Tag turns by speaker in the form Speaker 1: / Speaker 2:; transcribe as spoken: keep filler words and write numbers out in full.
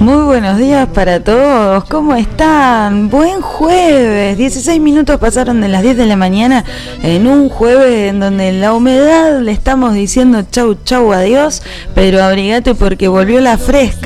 Speaker 1: Muy buenos días para todos, ¿cómo están? Buen jueves, dieciséis minutos pasaron de las diez de la mañana en un jueves en donde la humedad le estamos diciendo chau chau adiós, pero abrigate porque volvió la fresca.